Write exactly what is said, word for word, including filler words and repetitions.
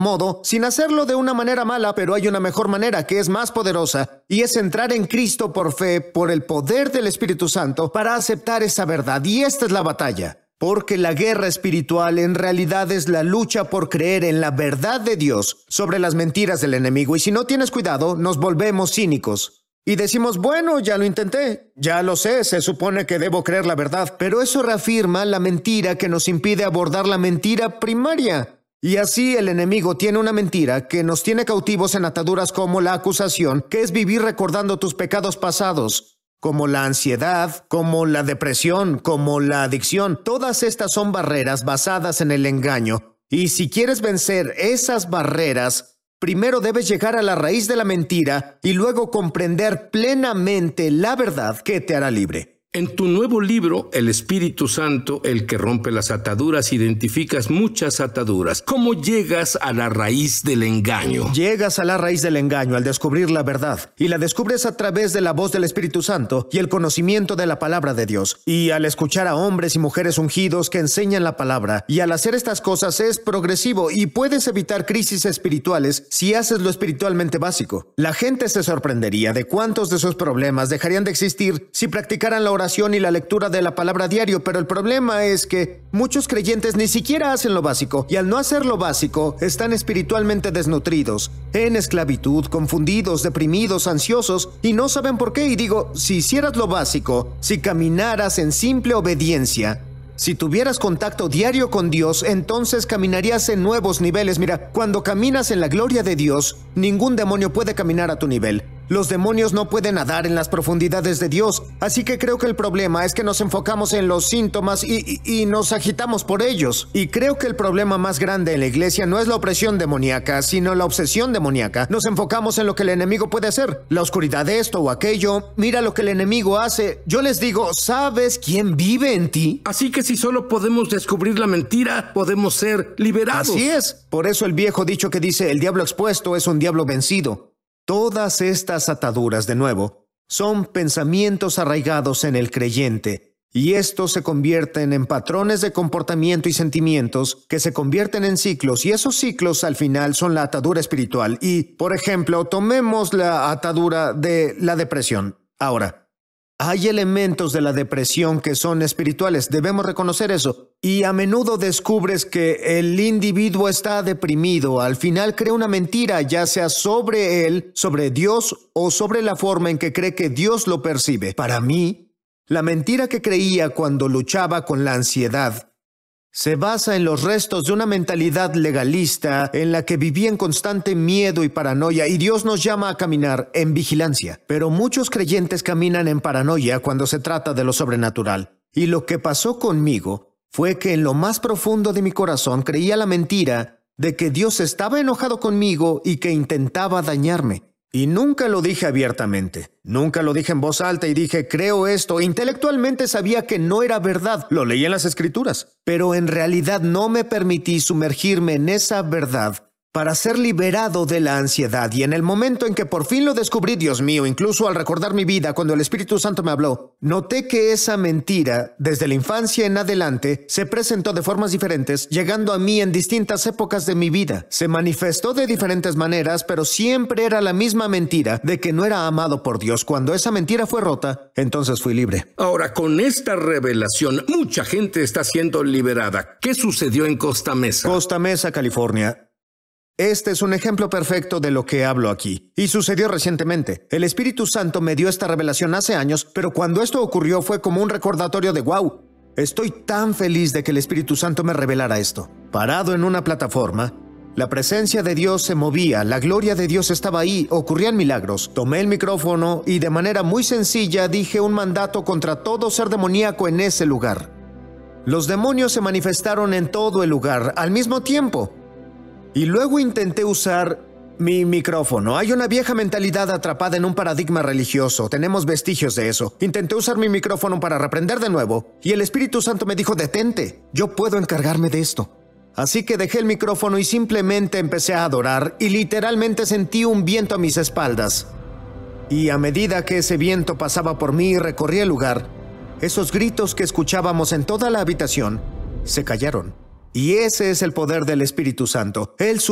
modo, sin hacerlo de una manera mala, pero hay una mejor manera que es más poderosa, y es entrar en Cristo por fe, por el poder del Espíritu Santo, para aceptar esa verdad. Y esta es la batalla. Porque la guerra espiritual en realidad es la lucha por creer en la verdad de Dios sobre las mentiras del enemigo. Y si no tienes cuidado, nos volvemos cínicos. Y decimos, bueno, ya lo intenté, ya lo sé, se supone que debo creer la verdad. Pero eso reafirma la mentira que nos impide abordar la mentira primaria. Y así el enemigo tiene una mentira que nos tiene cautivos en ataduras como la acusación, que es vivir recordando tus pecados pasados, como la ansiedad, como la depresión, como la adicción. Todas estas son barreras basadas en el engaño. Y si quieres vencer esas barreras, primero debes llegar a la raíz de la mentira y luego comprender plenamente la verdad que te hará libre. En tu nuevo libro, El Espíritu Santo, el que rompe las ataduras, identificas muchas ataduras. ¿Cómo llegas a la raíz del engaño? Llegas a la raíz del engaño al descubrir la verdad. Y la descubres a través de la voz del Espíritu Santo y el conocimiento de la palabra de Dios. Y al escuchar a hombres y mujeres ungidos que enseñan la palabra. Y al hacer estas cosas es progresivo y puedes evitar crisis espirituales si haces lo espiritualmente básico. La gente se sorprendería de cuántos de sus problemas dejarían de existir si practicaran la oración y la lectura de la palabra diario, pero el problema es que muchos creyentes ni siquiera hacen lo básico, y al no hacer lo básico, están espiritualmente desnutridos, en esclavitud, confundidos, deprimidos, ansiosos, y no saben por qué. Y digo, si hicieras lo básico, si caminaras en simple obediencia, si tuvieras contacto diario con Dios, entonces caminarías en nuevos niveles. Mira, cuando caminas en la gloria de Dios, ningún demonio puede caminar a tu nivel. Los demonios no pueden nadar en las profundidades de Dios, así que creo que el problema es que nos enfocamos en los síntomas y, y, y nos agitamos por ellos. Y creo que el problema más grande en la iglesia no es la opresión demoníaca, sino la obsesión demoníaca. Nos enfocamos en lo que el enemigo puede hacer, la oscuridad de esto o aquello. Mira lo que el enemigo hace. Yo les digo, ¿sabes quién vive en ti? Así que si solo podemos descubrir la mentira, podemos ser liberados. Así es. Por eso el viejo dicho que dice, el diablo expuesto es un diablo vencido. Todas estas ataduras, de nuevo, son pensamientos arraigados en el creyente, y estos se convierten en patrones de comportamiento y sentimientos que se convierten en ciclos, y esos ciclos al final son la atadura espiritual. Y, por ejemplo, tomemos la atadura de la depresión. Ahora, hay elementos de la depresión que son espirituales, debemos reconocer eso. Y a menudo descubres que el individuo está deprimido. Al final crea una mentira, ya sea sobre él, sobre Dios o sobre la forma en que cree que Dios lo percibe. Para mí, la mentira que creía cuando luchaba con la ansiedad se basa en los restos de una mentalidad legalista en la que vivía en constante miedo y paranoia, y Dios nos llama a caminar en vigilancia. Pero muchos creyentes caminan en paranoia cuando se trata de lo sobrenatural. Y lo que pasó conmigo fue que en lo más profundo de mi corazón creía la mentira de que Dios estaba enojado conmigo y que intentaba dañarme. Y nunca lo dije abiertamente, nunca lo dije en voz alta y dije, creo esto. Intelectualmente sabía que no era verdad, lo leí en las escrituras, pero en realidad no me permití sumergirme en esa verdad para ser liberado de la ansiedad. Y en el momento en que por fin lo descubrí, Dios mío, incluso al recordar mi vida cuando el Espíritu Santo me habló, noté que esa mentira, desde la infancia en adelante, se presentó de formas diferentes, llegando a mí en distintas épocas de mi vida. Se manifestó de diferentes maneras, pero siempre era la misma mentira de que no era amado por Dios. Cuando esa mentira fue rota, entonces fui libre. Ahora, con esta revelación, mucha gente está siendo liberada. ¿Qué sucedió en Costa Mesa? Costa Mesa, California. Este es un ejemplo perfecto de lo que hablo aquí. Y sucedió recientemente. El Espíritu Santo me dio esta revelación hace años, pero cuando esto ocurrió fue como un recordatorio de wow. Estoy tan feliz de que el Espíritu Santo me revelara esto. Parado en una plataforma, la presencia de Dios se movía, la gloria de Dios estaba ahí, ocurrían milagros. Tomé el micrófono y de manera muy sencilla dije un mandato contra todo ser demoníaco en ese lugar. Los demonios se manifestaron en todo el lugar al mismo tiempo. Y luego intenté usar mi micrófono. Hay una vieja mentalidad atrapada en un paradigma religioso. Tenemos vestigios de eso. Intenté usar mi micrófono para reprender de nuevo. Y el Espíritu Santo me dijo, detente. Yo puedo encargarme de esto. Así que dejé el micrófono y simplemente empecé a adorar. Y literalmente sentí un viento a mis espaldas. Y a medida que ese viento pasaba por mí y recorría el lugar, esos gritos que escuchábamos en toda la habitación se callaron. Y ese es el poder del Espíritu Santo. Él